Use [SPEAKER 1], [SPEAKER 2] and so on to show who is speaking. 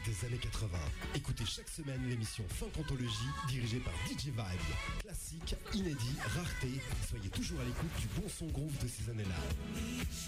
[SPEAKER 1] des années 80. Écoutez chaque semaine l'émission Funk Anthologie dirigée par DJ Vibe. Classique, inédit, rareté. Soyez toujours à l'écoute du bon son groove de ces années-là.